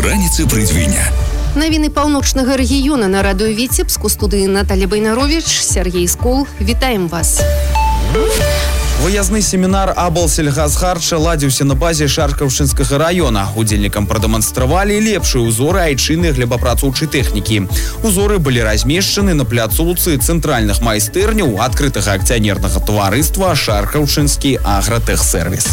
Раніцы прыдвіня. Навіны паўночнага рэгіёна на радыё Віцебск, у студыі Наталья Байнарович, Сергей Скол. Вітаем вас. Выязны семінар Аблсельгазхарча ладзіўся на базе Шаркаўшчынскага района. Удзельнікам прадэманстравалі лепшыя узоры айчыннай глебапрацоўчай тэхнікі. Узоры былі размешчаны на пляцоўцы цэнтральных майстэрняў адкрытага акцыянернага таварыства «Шаркаўшчынскі агратэхсервіс».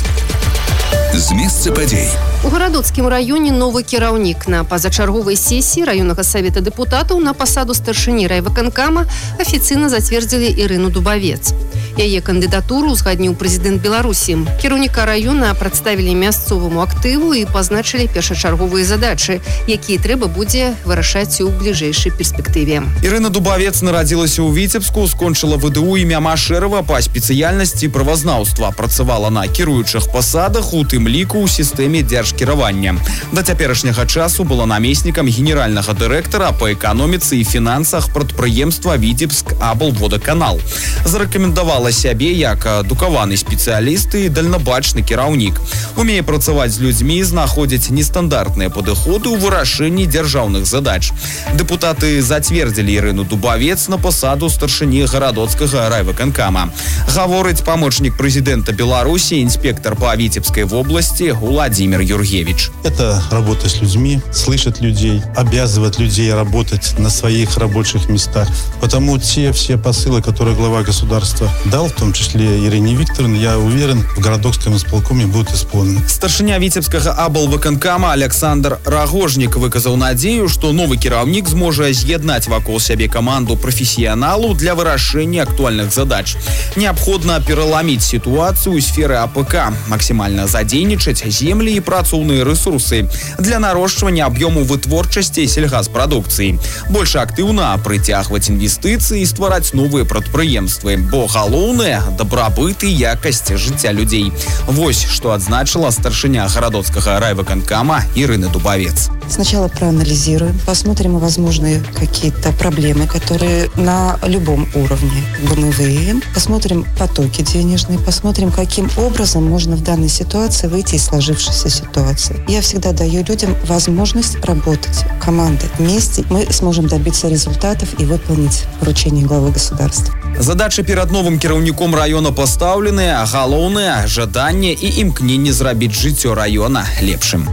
З месца падзей. У Гарадоцкім раёне новы кіраўнік. На пазачарговай сесіі раённага савета дэпутатаў на пасаду старшыні райвыканкама афіцыйна зацвердзілі Ірыну Дубавец. Яе кандыдатуру узгадніў прэзідэнт Беларусі. Кіраўніка раёна прадставілі мясцоваму актыву і пазначылі першачарговыя задачы, якія трэба будзе вырашаць у бліжэйшай перспектыве. Ірына Дубавец нарадзілася ў Віцебску, скончыла ВДУ імя Машэрава па спецыяльнасці правазнаўства. Працавала на кіруючых пасадах, у тым ліку ў сістэме дзяржкіравання. Да цяперашняга часу была намеснікам генеральнага дырэктара па эканоміцы і фінансах прадпрыемства «Віцебск Аблводаканал». Зарэкамендавала сябе як адукаваны спецыяліст і дальнабачны кіраўнік. Умее працаваць з людзьмі, знаходзіць нестандартныя падыходы ў вырашэнні дзяржаўных задач. Дэпутаты зацвердзілі Ірыну Дубавец на пасаду старшыні Гарадоцкага райвыканкама. Гаворыць памочнік прэзідэнта Беларусі, інспектор по Витебской области Владимир Юргевич. Это работа с людьми, слышать людей, обязывать людей работать на своих рабочих местах. Потому те все посылы, которые глава государства дал, в том числе Ирине Викторовне, я уверен, в Городокском исполкоме будут исполнены. Старшыня Віцебскага аблвыканкама Александр Рагожнік выказаў надзею, што новы кіраўнік зможа з'яднаць вакол сябе каманду прафесіяналу для вырашэння актуальных задач. Неабходна пераламіць сітуацыю ў сферы АПК, максімальна задзейнічаць землі і працоўныя рэсурсы для нарошчвання аб'ёму вытворчасці сельгазпрадукцыі. Больш актыўна прыцягваць інвестыцыі і ствараць новыя прадпрыемствы, бо галоўнае – дабрабыт і якасць жыцця людзей. Вось, што адзначыла старшыня Гарадоцкага райвыканкама Ирина Дубавец. Сначала проанализируем, посмотрим возможные какие-то проблемы, которые на любом уровне мы выявим. Посмотрим потоки денежные, посмотрим, каким образом можно в данной ситуации выйти из сложившейся ситуации. Я всегда даю людям возможность работать командой. Вместе мы сможем добиться результатов и выполнить поручение главы государства. Задачы перад новым кіраўніком раёна пастаўленыя, галоўнае жаданне і імкненне зрабіць жыццё раёна лепшым.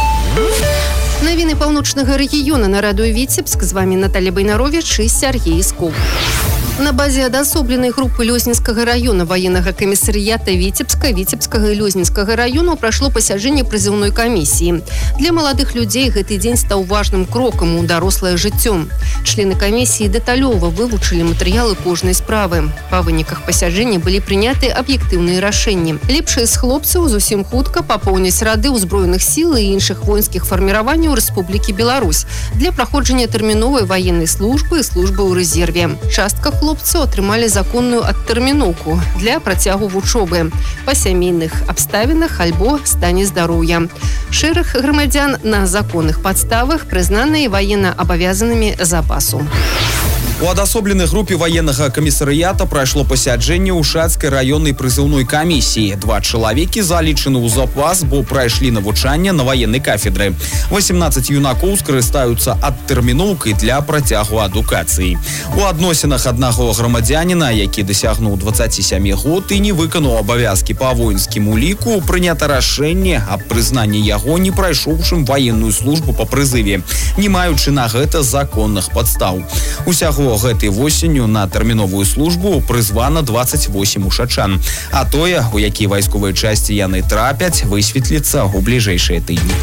Навіны паўночнага рэгіёна на радыё Віцебск. З вами Наталья Байнарович и Сергей Скол. На базе адасобленай группы Лёзнінскага района военного комиссариата Витебскага и Лёзнінскага районаў прашло пасяджэнне прызыўной камісіі. Для маладых людзей гэты дзень стаў важным крокам у дарослае жыццё. Члены камісіі дэталёва вывучылі матэрыялы кожнай справы. Па выніках пасяджэння былі прыняты аб'ектыўныя рашэнні. Лепшыя з хлопцаў зусім хутка папоўняць рады ўзброеных сіл і іншых воінскіх фарміраванняў Рэспублікі Беларусь для праходжання тэрміновай ваеннай службы і службы ў рэзерве. Частка хлопцаў атрымалі законную адтэрміноўку для працягу вучобы па сямейных абставінах альбо стане здароўя. Шэраг грамадзян на законных падставах прызнаныя ваенна абавязанымі запасу. У адасобленай групе военнага камісарыята прайшло пасяджэнне ў Шацкай раённай прызыўной камісіі. 2 чалавекі залічаны ў запас, бо прайшлі навучанне на ваеннай кафедры. 18 юнакоў скарыстаюцца адтэрміноўкай для працягу адукацыі. У адносінах аднаго грамадзяніна, які дасягнуў 27 год і не выканаў абавязкі па воінскім уліку, прынята рашэнне аб прызнанні яго не прайшоўшым ваенную службу па прызыве, не маючы на гэта законных падстаў. Усяго гэтай восенню на тэрміновую службу прызвана 28 ушачан. А тое, у якія вайсковыя часці яны трапяць, высветліцца ў бліжэйшыя тыдні.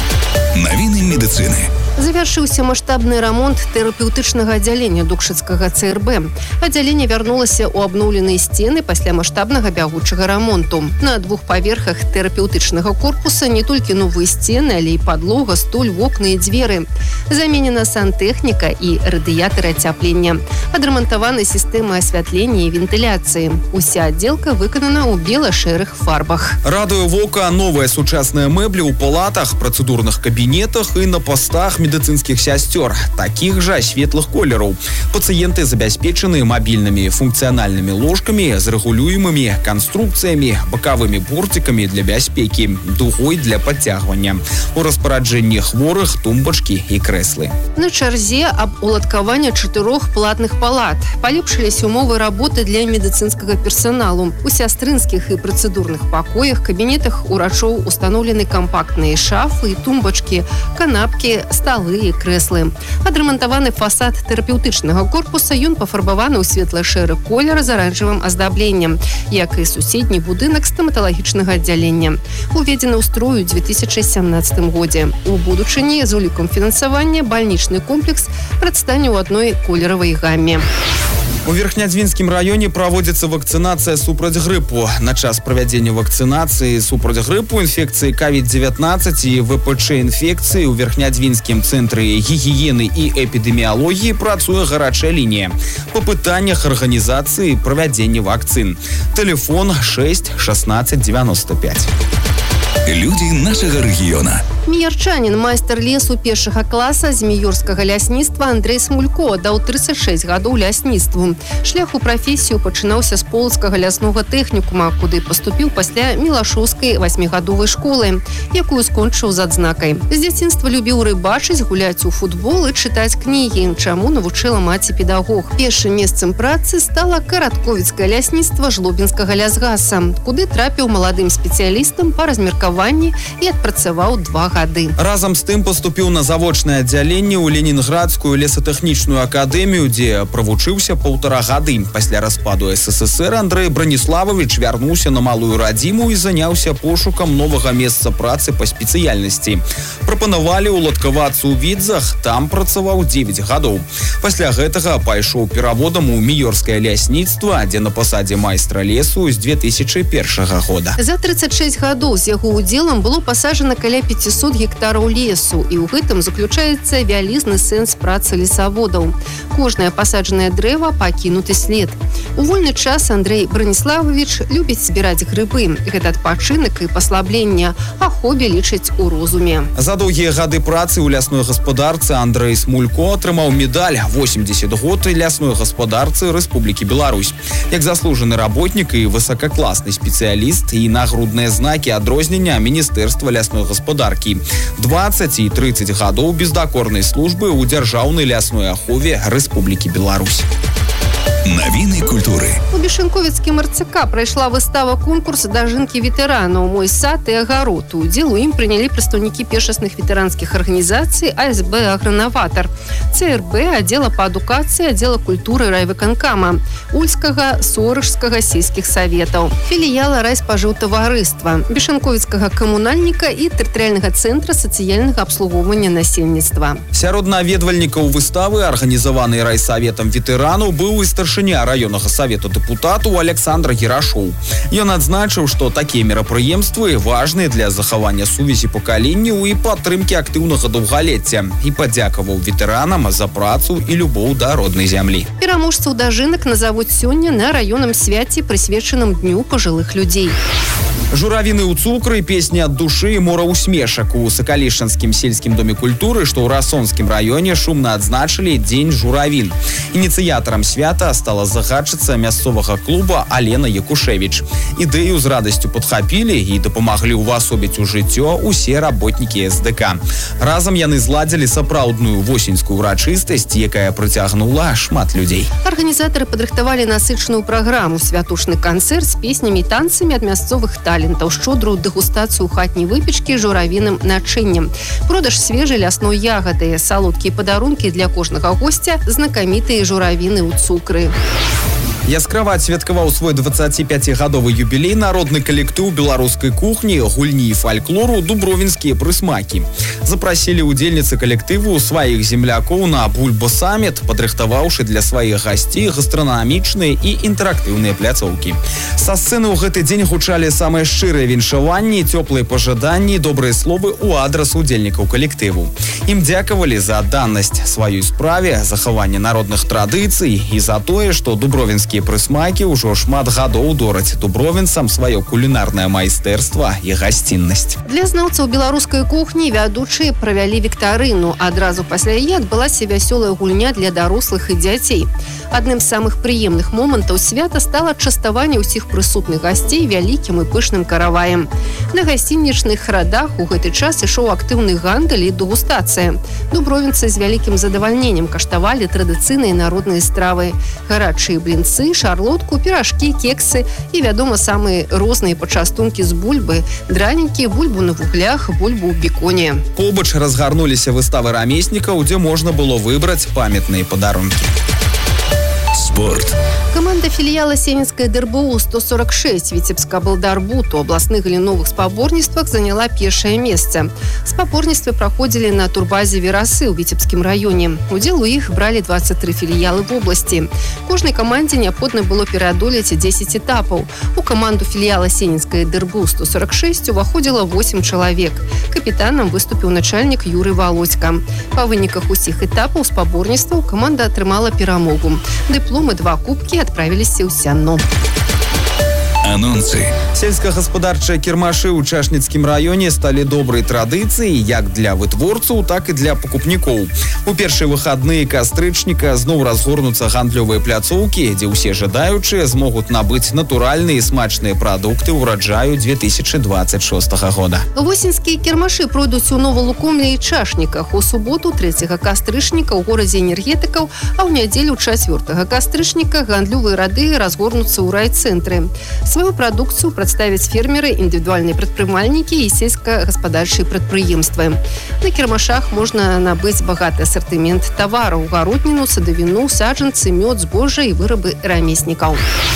Навіны медыцыны. Завяршыўся маштабны рамонт тэрапеўтычнага аддзялення Дукшыцкага ЦРБ. Аддзяленне вярнулася ў абноўленыя сцены пасля маштабнага бягучага рамонту. На 2 паверхах тэрапеўтычнага корпуса не толькі новыя сцены, але і падлога, столь, вокны і дзверы. Заменена сантэхніка і радыятары ацяплення. Адрамантаваны сістэмы асвятлення і вентыляцыі. Уся аддзелка выканана ў бела-шэрых фарбах. Радуе вока новыя сучасныя мэблі ў палатах, працэдурных кабінетах кабинетах и на постах медицинских сестер, таких же светлых колеров. Пациенты забеспечены мобильными функциональными ложками с регулируемыми конструкциями, боковыми бортиками для безопеки, дугой для подтягивания. У распоряджении хворых тумбочки и креслы. На чарзе об уладкаванні 4 платных палат. Полепшились умовы работы для медицинского персоналу. У сястрынских и процедурных покоях, кабинетах урачоў установлены компактные шафы и тумбочки, канапки, столы и креслы. Адрамантаваны фасад терапевтычнага корпуса, ён пафарбаваны ў светла-шэры колер з аранжавым аздабленнем, як і суседні будынак стоматалагічнага аддзялення. Уведзены ў строю ў 2017 годзе. У будучыні з улікам фінансавання бальнічны комплекс прадстане ў адной колеравай гамме. У Верхнядзвінскім раёне праводзіцца вакцынацыя супраць грыпу. На час правядзення вакцынацыі супраць грыпу, інфекцыі COVID-19 і ВПЧ-інфекцыі ў Верхнядзвінскім цэнтры гігіены і эпідэміялогіі працуе гарачая лінія па пытаннях арганізацыі правядзення вакцын. Тэлефон 6 16 95. Люди нашего региона. Міярчанін, майстар лесу першага класа з міёрскага лясніцтва Андрей Смулько даў 36 гадоў лясніцтву. Шлях у прафесію пачынаўся з полацкага ляснога тэхнікума, куды паступіў пасля Мілашоўскай 8-гадовай школы, якую скончыў з адзнакай. З дзяцінства любіў рыбачыць, гуляць у футбол і чытаць кнігі, чаму навучыла маці-педагог. Першым месцам працы стала каратковіцкае лясніцтва Жлобінскага лясгаса, куды трапіў маладым спецыялістам па размеркаванні і адпрацаваў 2 гады. Разам з тым паступіў на завочнае аддзяленне ў Ленінградскую лесатэхнічную акадэмію, дзе правучыўся 1,5 гады. Пасля распаду СССР Андрей Браніславович вярнуўся на малую радзіму і заняўся пошукам новага месца працы па спецыяльнасці. Прапанавалі уладкавацца ў Відзах, там працаваў 9 гадоў. Пасля гэтага пайшоў пераводам у міёрскае лясніцтва, дзе на пасадзе майстра лесу з 2001 года. За 36 гадоў з яго удзелам было пасажана каля 500 гектараў лесу, і ў гэтым заключаецца вялізны сэнс працы лесаводаў. Кожнае пасаджанае дрэва пакінуты след. У вольны час Андрей Браніславович любіць збіраць грыбы. Гэта адпачынак і паслабленне, а хобі лічыць у розуме. За доўгія гады працы ў лясной гаспадарцы Андрей Смулько атрымаў медаль 80 год лясной гаспадарцы Рэспублікі Беларусь. Як заслужаны работнік і высокакласны спецыяліст і нагрудныя знакі адрознення Міністэрства лясной гаспадаркі. 20 і 30 гадоў бездакорнай службы ў дзяржаўнай лясной ахове Рэспублікі Беларусь. Навіны культуры. У Бешанковіцкім РЦК прайшла выстава-конкурс дажынкі ветэранаў «Мой сад і агарод». Удзел у ім прынялі прадстаўнікі першасных ветэранскіх арганізацый АСБ «Агранаватар», ЦРБ, аддзела па адукацыі, аддзела культуры райвыканкама, Ульскага, Сорыжскага сельскіх саветаў, філіяла райспажыўтаварыства, Бешанковіцкага камунальніка і тэрытарыяльнага цэнтра сацыяльнага абслугоўвання насельніцтва. Сярод наведвальнікаў выставы, арганізаванай райсаветам ветэранаў, быў і старшыня раённага савета дэпутатаў Александр Герашоў. Ён адзначыў, што такія мерапрыемствы важныя для захавання сувязі пакаленняў і падтрымкі актыўнага даўгалецця і падзякаваў ветэранам за працу і любоў да роднай зямлі. Пераможцаў дажынак назавуць сёння на раённым свяце, прысвечаным дню пажылых людзей. Журавіны ў цукры, песні ад душы і мора усмешак. У Сакалішанскім сельскім доме культуры, што ў Расонскім раёне, шумна адзначылі дзень журавін. Ініцыятарам свята стала загадчыца мясцовага клуба Алена Якушевіч. Ідэю з радасцю падхапілі і дапамаглі ўвасобіць у жыццё усе работнікі СДК. Разам яны зладзілі сапраўдную восеньскую ўрачыстасць, якая прыцягнула шмат людзей. Арганізатары падрыхтавалі насычаную праграму, святочны канцэрт з песнямі і танцамі ад мясцовых талентаў, шчодрую дэгустацыю хатняй выпечкі журавіным начыннем, продаж свежай лясной ягады, салодкія падарункі для кожнага госця, знакамітыя журавіны ў цукры. Яскрава адсвяткаваў свой 25-гадовы юбілей народны калектыў беларускай кухні, гульні і фальклору «Дубровінскія прысмакі». Запрасілі удзельніцы калектыву сваіх землякоў на бульба-саміт, падрыхтаваўшы для сваіх гасцей гастранамічныя і інтэрактыўныя пляцоўкі. Са сцэны ў гэты дзень гучалі самыя шчырыя віншаванні, цёплыя пажаданні, добрыя словы ў адрас удзельнікаў калектыву. Ім дзякавалі за адданасць сваёй справе, захаванне народных традыцый і за тое, што дубровінскія прысмакі ўжо шмат гадоў дораць дубровінцам сваё кулінарнае майстэрства і гасціннасць. Для знаўцаў беларускай кухні вядучы гледачы правялі віктарыну. Адразу пасля яе адбылася вясёлая гульня для дарослых і дзяцей. Адным з самых прыемных момантаў свята стала частаванне ўсіх прысутных гасцей вялікім і пышным караваем. На гасцінічных радах у гэты час ішоў актыўны гандаль і дэгустацыя. Дубровінцы з вялікім задавальненнем каштавалі традыцыйныя народныя стравы. Гарачыя блінцы, шарлотку, піражкі, кексы і, вядома, самыя розныя пачастункі з бульбы, дранікі, бульбу на вуглях, бульбу ў беконе. Побач разгарнуліся выставы рамеснікаў, дзе можна было выбраць памятныя падарункі. Спорт. Команда філіяла Сенінскае ДРБУ 146 Віцебска Балдарбут у абласных галіновых спаборніцтвах заняла першае месца. Спаборніцтвы праходзілі на турбазе Верасы ў Віцебскім раёне. Удзел у іх бралі 23 філіялы в области. Кожнай камандзе неабходна было пераадолець 10 этапаў. У каманду філіяла Сенінскае ДРБУ 146 уваходзіла 8 чалавек. Капітанам выступіў начальнік Юрый Володька. Па выніках усіх этапаў спаборніцтваў каманда атрымала перамогу. Дыпломы, 2 кубкі адправіліся ў сянно. Анонсы. Сельскагаспадарчыя кірмашы ў Чашніцкім раёне сталі добрай традыцыяй як для вытворцаў, так і для пакупнікоў. У першыя выхадныя кастрычніка зноў разгорнуцца гандлёвыя пляцоўкі, дзе ўсе жадаючыя змогуць набыць натуральныя і смачныя прадукты ўраджаю 2026 года. Восеньскія кірмашы пройдуць у Новалукомлі і Чашніках. У суботу 3 кастрычніка ў горадзе энергетыкаў, а ў нядзелю 4 кастрычніка гандлёвыя рады разгорнуцца ў райцэнтры. Свою прадукцыю прадставяць фермеры, індывідуальныя прадпрымальнікі і сельскагаспадарчыя прадпрыемствы. На кірмашах можна набыць багаты асартымент тавараў, гародніну, садавіну, саджанцы, мёд, збожжа і вырабы рамеснікаў.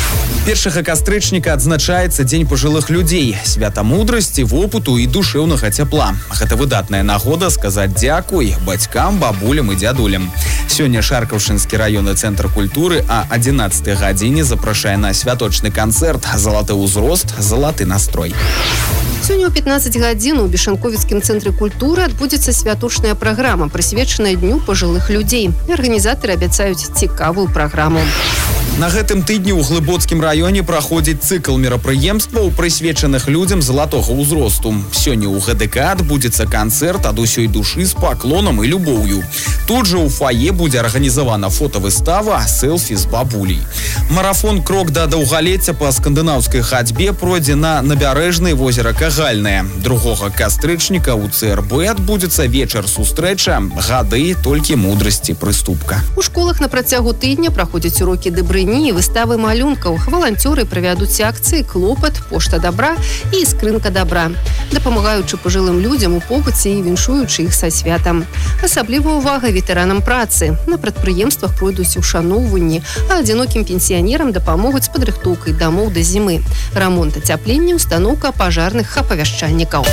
1 кастрычніка адзначаецца дзень пажылых людзей, свята мудрасці, вопыту і душэўнага цяпла. Гэта выдатная нагода сказаць дзякуй бацькам, бабулям і дзядулям. Сёння Шаркаўшынскі раённы цэнтр культуры а 11 гадзіне запрашае на святочны канцэрт «Залаты ўзрост, залаты настрой». Сёння ў 15 гадзін у Бешанковіцкім цэнтры культуры адбудзецца святочная праграма, прысвечаная дню пажылых людзей. Арганізатары абяцаюць цікавую праграму. На гэтым тыдні ў Глыбоцкім раёне праходзіць цыкл мерапрыемстваў, прысвечаных людзям залатога ўзросту. Сёння ў ГДК адбудзецца канцэрт ад усёй душы з паклонам і любоўю. Тут жа ў фае будзе арганізавана фотавыстава «Селфі з бабуляй». Марафон «Крок да даўгалецця» па скандынаўскай хадзьбе пройдзе на набярэжнай возера Кагальнае. 2 кастрычніка ў ЦРБ адбудзецца вечар сустрэча «Гады толькі мудрасці прыступка». У школах на працягу тыдня праходзяць урокі дабрыні і выставы малюнкаў. Валанцёры правядуць акцыі «Клопат», «Пошта добра» і «Скрынка добра», дапамагаючы пажылым людзям у побыце і віншуючы іх са святам. Асаблівая ўвага ветэранам працы. На прадпрыемствах пройдуць ушаноўванні, а адзінокім пенсіянерам дапамогуць з падрыхтоўкай дамоў да зімы. Рамонт ацяплення, устаноўка пажарных апавяшчальнікаў.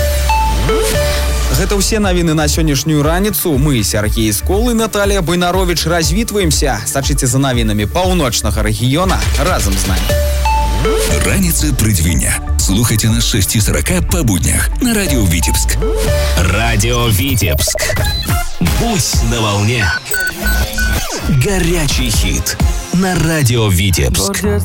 Гэта ўсе навіны на сённяшнюю раніцу. Мы, Сергей Скол і Наталья Байнарович, развітваемся. Сачыце за навінамі паўночнага рэгіёна разам з намі. Раніца прыдвіння. Слухайте на 6:40 по буднях на радио Витебск. Радио Витебск. Будь на волне. Горячий хит на радио Витебск.